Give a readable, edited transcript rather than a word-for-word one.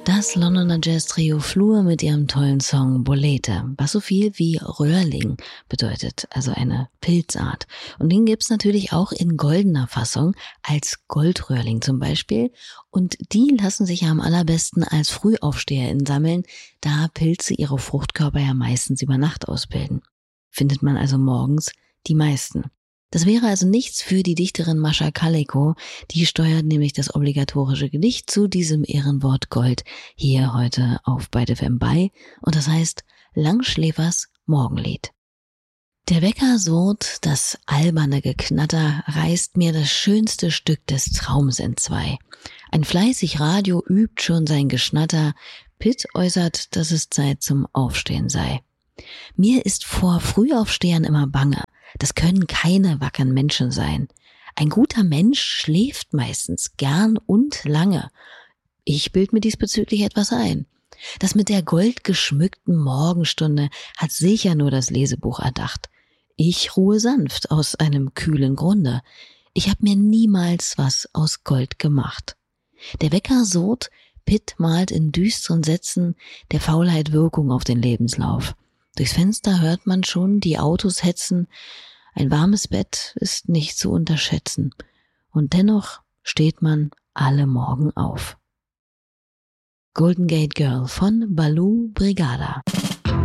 Das Londoner Jazz-Trio Flur mit ihrem tollen Song Bolete, was so viel wie Röhrling bedeutet, also eine Pilzart. Und den gibt's natürlich auch in goldener Fassung, als Goldröhrling zum Beispiel. Und die lassen sich ja am allerbesten als FrühaufsteherInnen sammeln, da Pilze ihre Fruchtkörper ja meistens über Nacht ausbilden. Findet man also morgens die meisten. Das wäre also nichts für die Dichterin Mascha Kaleko, die steuert nämlich das obligatorische Gedicht zu diesem Ehrenwort Gold hier heute auf Byte FM bei und das heißt Langschläfers Morgenlied. Der Wecker surrt, das alberne Geknatter reißt mir das schönste Stück des Traums entzwei. Ein fleißig Radio übt schon sein Geschnatter, Pitt äußert, dass es Zeit zum Aufstehen sei. Mir ist vor Frühaufstehern immer bange. Das können keine wackeren Menschen sein. Ein guter Mensch schläft meistens gern und lange. Ich bild mir diesbezüglich etwas ein. Das mit der goldgeschmückten Morgenstunde hat sicher nur das Lesebuch erdacht. Ich ruhe sanft aus einem kühlen Grunde. Ich hab mir niemals was aus Gold gemacht. Der Wecker surrt, Pitt malt in düsteren Sätzen der Faulheit Wirkung auf den Lebenslauf. Durchs Fenster hört man schon die Autos hetzen. Ein warmes Bett ist nicht zu unterschätzen. Und dennoch steht man alle Morgen auf. Golden Gate Girl von Baloo Brigada.